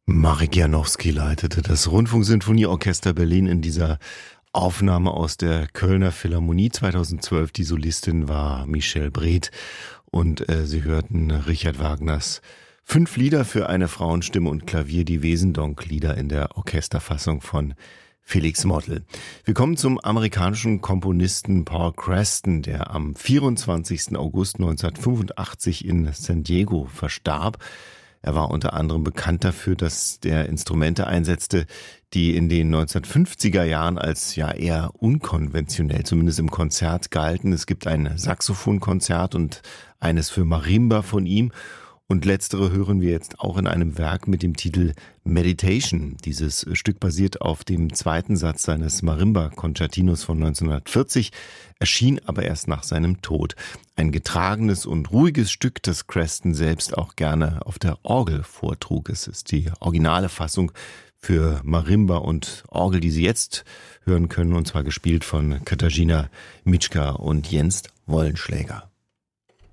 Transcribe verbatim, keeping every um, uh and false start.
Marek Janowski leitete das Rundfunksinfonieorchester Berlin in dieser Aufnahme aus der Kölner Philharmonie zweitausendzwölf. Die Solistin war Michelle Breth und äh, Sie hörten Richard Wagners fünf Lieder für eine Frauenstimme und Klavier, die Wesendonck-Lieder in der Orchesterfassung von Felix Mottl. Wir kommen zum amerikanischen Komponisten Paul Creston, der am vierundzwanzigsten August neunzehnhundertfünfundachtzig in San Diego verstarb. Er war unter anderem bekannt dafür, dass er Instrumente einsetzte, die in den neunzehnhundertfünfziger Jahren als ja eher unkonventionell, zumindest im Konzert, galten. Es gibt ein Saxophonkonzert und eines für Marimba von ihm. Und letztere hören wir jetzt auch in einem Werk mit dem Titel Meditation. Dieses Stück basiert auf dem zweiten Satz seines Marimba-Konzertinos von neunzehnhundertvierzig, erschien aber erst nach seinem Tod. Ein getragenes und ruhiges Stück, das Creston selbst auch gerne auf der Orgel vortrug. Es ist die originale Fassung für Marimba und Orgel, die Sie jetzt hören können, und zwar gespielt von Katarzyna Miczka und Jens Wollenschläger.